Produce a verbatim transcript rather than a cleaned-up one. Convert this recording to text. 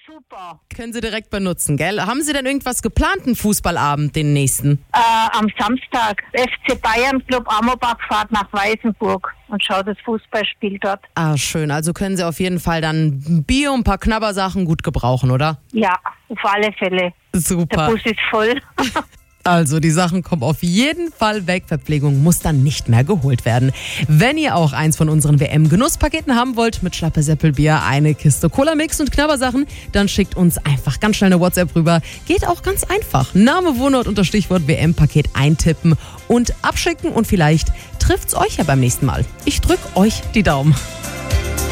super. Können Sie direkt benutzen, gell? Haben Sie denn irgendwas geplant, einen Fußballabend, den nächsten? Äh, am Samstag. F C Bayern Club Amorbach fahrt nach Weißenburg und schaut das Fußballspiel dort. Ah, schön. Also können Sie auf jeden Fall dann ein Bier und ein paar Knabbersachen gut gebrauchen, oder? Ja, auf alle Fälle. Super. Der Bus ist voll. Also die Sachen kommen auf jeden Fall weg. Verpflegung muss dann nicht mehr geholt werden. Wenn ihr auch eins von unseren W M-Genusspaketen haben wollt mit Schlappe Seppelbier, eine Kiste Cola-Mix und Knabbersachen, dann schickt uns einfach ganz schnell eine WhatsApp rüber. Geht auch ganz einfach. Name, Wohnort unter Stichwort W M-Paket eintippen und abschicken und vielleicht trifft's euch ja beim nächsten Mal. Ich drück euch die Daumen.